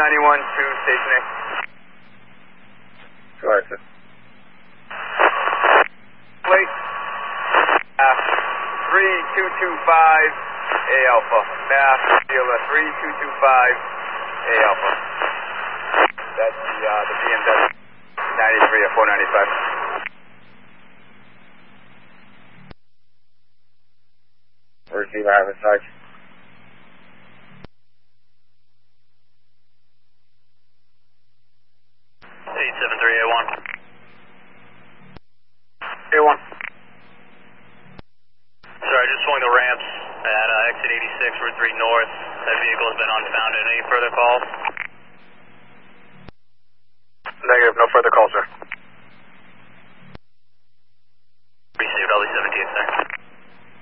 491 to Station A. Correct. Plate 3225 A Alpha. Mass dealer 3225 A Alpha. That's the BMW 93 at 495. Receive, I have a touch. A1. A1. Sorry, just swung the ramps at exit 86, Route 3 North. That vehicle has been unfounded. Any further calls? Negative, no further calls, sir. Received, LE 17, sir.